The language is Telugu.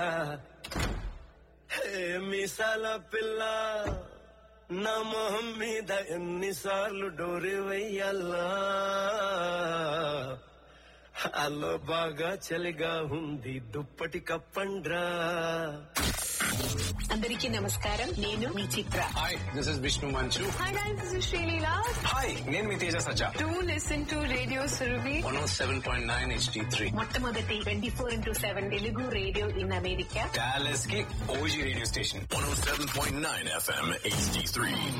మీసాల పిల్ల నా మొహం మీద ఎన్నిసార్లు డోరి వెయ్యాలా అల్లో బాగా చలిగా ఉంది దుప్పటి కప్పండ్రా. అందరికీ నమస్కారం, నేను మీ చిత్ర. హాయ్, దిస్ ఇస్ విష్ణు మంచు. Hi guys, this is Sreeleela. Hi, నేను మీ తేజ సజ్జా. Do listen to radio Surabhi 107.9 HD3. మొట్టమొదటి 24/7 Telugu radio in America. Dallas కి OG radio station. 107.9 FM HD3.